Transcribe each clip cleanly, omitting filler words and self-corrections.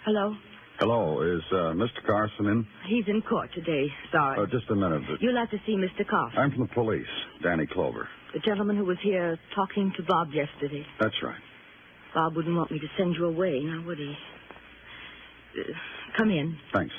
Hello? Hello, is Mr. Carson in? He's in court today. Sorry. Just a minute. You'll have to see Mr. Carson. I'm from the police, Danny Clover. The gentleman who was here talking to Bob yesterday. That's right. Bob wouldn't want me to send you away, now would he? Come in. Thanks.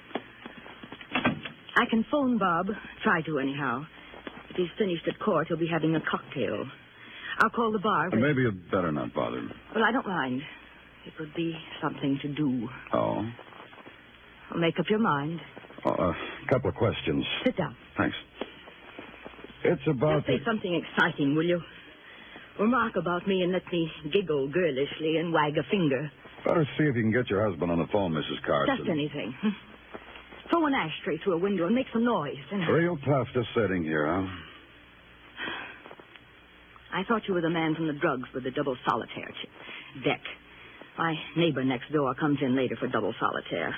I can phone Bob. Try to, anyhow. If he's finished at court, he'll be having a cocktail. I'll call the bar. Maybe you'd better not bother him. Well, I don't mind. It would be something to do. Oh? I'll make up your mind. A couple of questions. Sit down. Thanks. It's about... Say something exciting, will you? Remark about me and let me giggle girlishly and wag a finger. Better see if you can get your husband on the phone, Mrs. Carson. Just anything. Throw an ashtray through a window and make some noise. Real tough just sitting here, huh? I thought you were the man from the drugs with the double solitaire deck. My neighbor next door comes in later for double solitaire.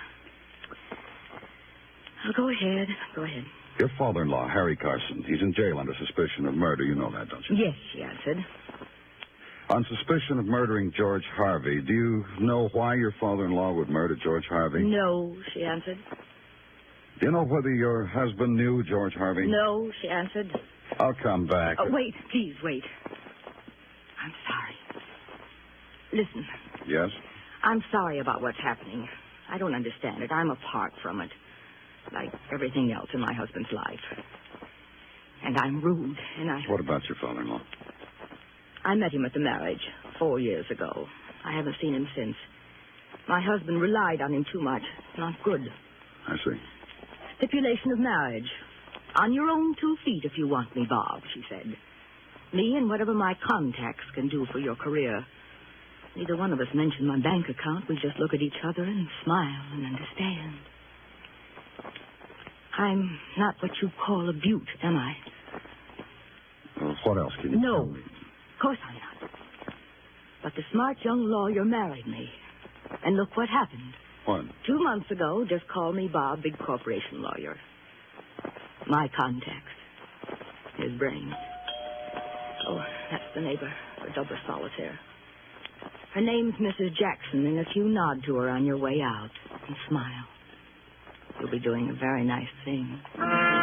Oh, go ahead. Go ahead. Your father-in-law, Harry Carson, he's in jail under suspicion of murder. You know that, don't you? Yes, she answered. On suspicion of murdering George Harvey, do you know why your father-in-law would murder George Harvey? No, she answered. Do you know whether your husband knew George Harvey? No, she answered. I'll come back. Wait, please, wait. I'm sorry. Listen. Yes? I'm sorry about what's happening. I don't understand it. I'm apart from it. Like everything else in my husband's life. And I'm rude, and What about your father-in-law? I met him at the marriage 4 years ago. I haven't seen him since. My husband relied on him too much. Not good. I see. Stipulation of marriage. On your own 2 feet if you want me, Bob, she said. Me and whatever my contacts can do for your career. Neither one of us mentioned my bank account. We just look at each other and smile and understand. I'm not what you call a beaut, am I? Well, what else can you tell me? Of course I'm not. But the smart young lawyer married me. And look what happened. What? 2 months ago, just call me Bob, big corporation lawyer. My contacts. His brains. Oh, that's the neighbor for double solitaire. Her name's Mrs. Jackson, and if you nod to her on your way out and smile, you'll be doing a very nice thing.